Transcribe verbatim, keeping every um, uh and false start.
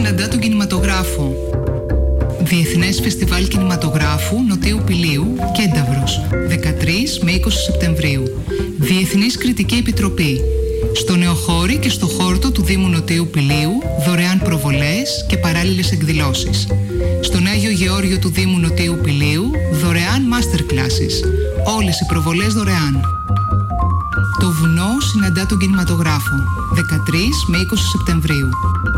συναντά τον κινηματογράφο. Διεθνές Φεστιβάλ Κινηματογράφου Νοτίου Πηλίου, Κένταβρος, δεκατρείς με είκοσι Σεπτεμβρίου. Διεθνής Κριτική Επιτροπή. Στο Νεοχώρι και στο Χόρτο του Δήμου Νοτίου Πηλίου, δωρεάν προβολές και παράλληλες εκδηλώσεις. Στον Άγιο Γεώργιο του Δήμου Νοτίου Πηλίου, δωρεάν master classes. Όλες οι προβολές δωρεάν. Το βουνό συναντά τον κινηματογράφο, δεκατρείς με είκοσι Σεπτεμβρίου.